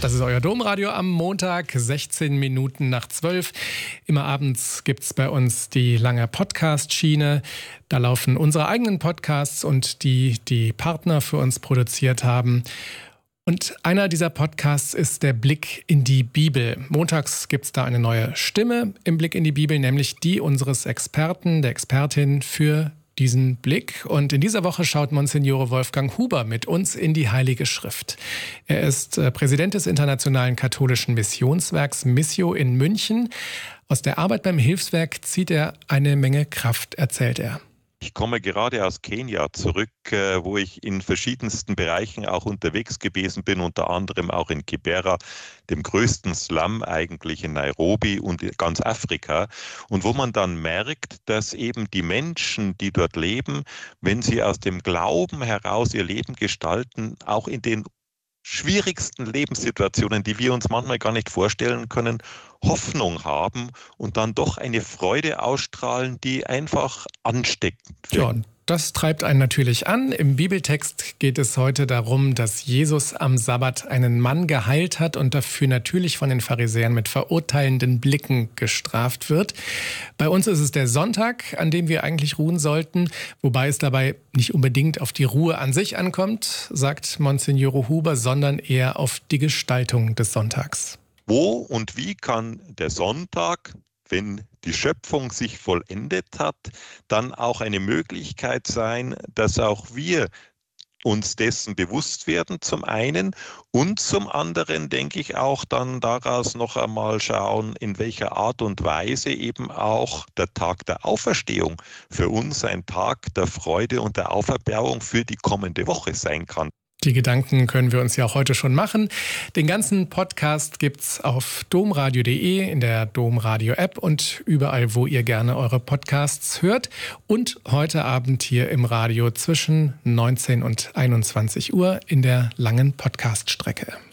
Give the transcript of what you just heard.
Das ist euer Domradio am Montag, 16 Minuten nach 12. Immer abends gibt es bei uns die lange Podcast-Schiene. Da laufen unsere eigenen Podcasts und die Partner für uns produziert haben. Und einer dieser Podcasts ist der Blick in die Bibel. Montags gibt es da eine neue Stimme im Blick in die Bibel, nämlich die unseres Experten, der Expertin für diesen Blick. Und in dieser Woche schaut Monsignore Wolfgang Huber mit uns in die Heilige Schrift. Er ist Präsident des Internationalen Katholischen Missionswerks Missio in München. Aus der Arbeit beim Hilfswerk zieht er eine Menge Kraft, erzählt er. Ich komme gerade aus Kenia zurück, wo ich in verschiedensten Bereichen auch unterwegs gewesen bin, unter anderem auch in Kibera, dem größten Slum eigentlich in Nairobi und ganz Afrika. Und wo man dann merkt, dass eben die Menschen, die dort leben, wenn sie aus dem Glauben heraus ihr Leben gestalten, auch in den schwierigsten Lebenssituationen, die wir uns manchmal gar nicht vorstellen können, Hoffnung haben und dann doch eine Freude ausstrahlen, die einfach ansteckend wird. Ja, und das treibt einen natürlich an. Im Bibeltext geht es heute darum, dass Jesus am Sabbat einen Mann geheilt hat und dafür natürlich von den Pharisäern mit verurteilenden Blicken gestraft wird. Bei uns ist es der Sonntag, an dem wir eigentlich ruhen sollten, wobei es dabei nicht unbedingt auf die Ruhe an sich ankommt, sagt Monsignore Huber, sondern eher auf die Gestaltung des Sonntags. Wo und wie kann der Sonntag, wenn die Schöpfung sich vollendet hat, dann auch eine Möglichkeit sein, dass auch wir uns dessen bewusst werden, zum einen, und zum anderen, denke ich, auch dann daraus noch einmal schauen, in welcher Art und Weise eben auch der Tag der Auferstehung für uns ein Tag der Freude und der Auferbauung für die kommende Woche sein kann. Die Gedanken können wir uns ja auch heute schon machen. Den ganzen Podcast gibt's auf domradio.de, in der Domradio-App und überall, wo ihr gerne eure Podcasts hört. Und heute Abend hier im Radio zwischen 19 und 21 Uhr in der langen Podcast-Strecke.